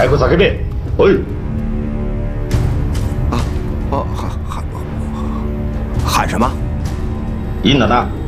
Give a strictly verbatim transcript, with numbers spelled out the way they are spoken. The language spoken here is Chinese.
再给我撒开边！哎！ 啊！哦，喊喊喊什么？ 尹老大。